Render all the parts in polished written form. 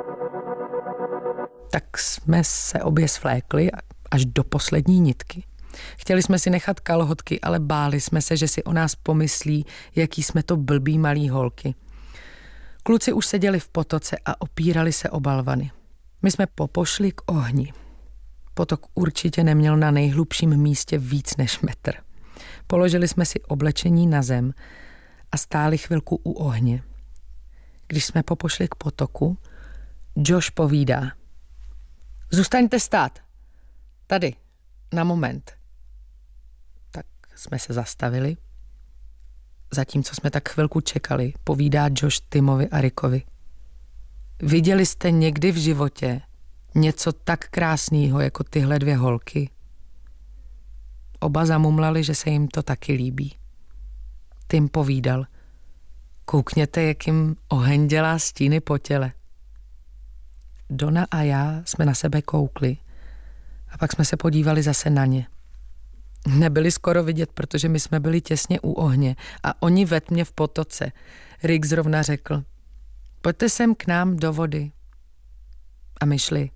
Tak jsme se obě svlékli až do poslední nitky. Chtěli jsme si nechat kalhotky, ale báli jsme se, že si o nás pomyslí, jaký jsme to blbý malý holky. Kluci už seděli v potoce a opírali se o balvany. My jsme popošli k ohni. Potok určitě neměl na nejhlubším místě víc než metr. Položili jsme si oblečení na zem a stáli chvilku u ohně. Když jsme popošli k potoku, Josh povídá: Zůstaňte stát. Tady, na moment. Tak jsme se zastavili. Zatímco jsme tak chvilku čekali, povídá Josh Timovi a Rickovi: Viděli jste někdy v životě něco tak krásného jako tyhle dvě holky? Oba zamumlali, že se jim to taky líbí. Tim povídal: Koukněte, jak jim oheň dělá stíny po těle. Donna a já jsme na sebe koukli a pak jsme se podívali zase na ně. Nebyli skoro vidět, protože my jsme byli těsně u ohně a oni ve tmě v potoce. Rick zrovna řekl: Pojďte sem k nám do vody. A my šli.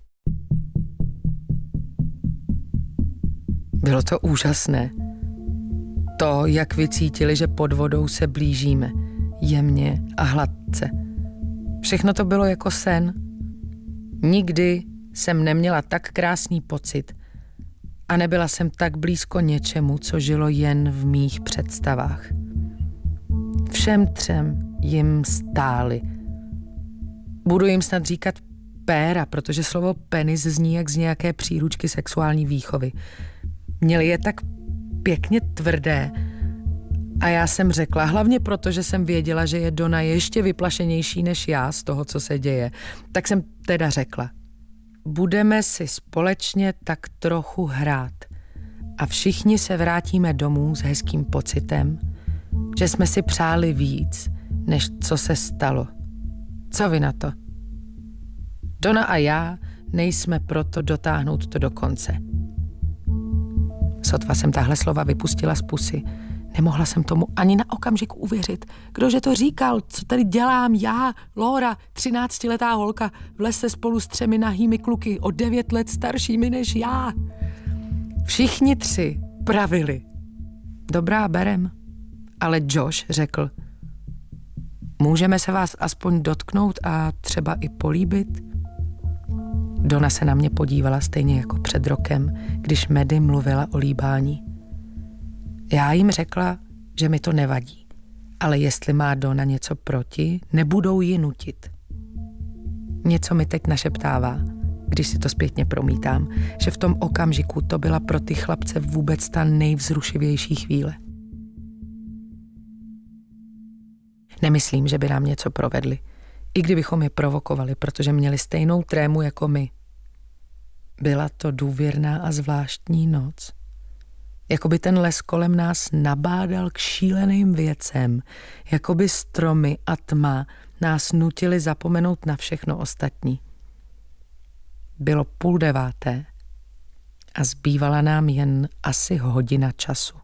Bylo to úžasné. To, jak vycítili, že pod vodou se blížíme, jemně a hladce. Všechno to bylo jako sen. Nikdy jsem neměla tak krásný pocit a nebyla jsem tak blízko něčemu, co žilo jen v mých představách. Všem třem jim stáli. Budu jim snad říkat péra, protože slovo penis zní jak z nějaké příručky sexuální výchovy. Měli je tak pěkně tvrdé a já jsem řekla, hlavně proto, že jsem věděla, že je Donna ještě vyplašenější než já z toho, co se děje. Tak jsem teda řekla: Budeme si společně tak trochu hrát a všichni se vrátíme domů s hezkým pocitem, že jsme si přáli víc, než co se stalo. Co vy na to? Donna a já nejsme proto dotáhnout to do konce. Sotva jsem tahle slova vypustila z pusy. Nemohla jsem tomu ani na okamžik uvěřit. Kdože to říkal? Co tady dělám já, Laura, 13letá holka, v lese spolu s 3 nahými kluky, o 9 let staršími než já? Všichni 3 pravili: Dobrá, berem. Ale Josh řekl: Můžeme se vás aspoň dotknout a třeba i políbit? Donna se na mě podívala stejně jako před rokem, když Maddie mluvila o líbání. Já jim řekla, že mi to nevadí, ale jestli má Donna něco proti, nebudou ji nutit. Něco mi teď našeptává, když si to zpětně promítám, že v tom okamžiku to byla pro ty chlapce vůbec ta nejvzrušivější chvíle. Nemyslím, že by nám něco provedli, i kdybychom je provokovali, protože měli stejnou trému jako my. Byla to důvěrná a zvláštní noc. Jakoby ten les kolem nás nabádal k šíleným věcem, jakoby stromy a tma nás nutili zapomenout na všechno ostatní. Bylo 8:30 a zbývala nám jen asi hodina času.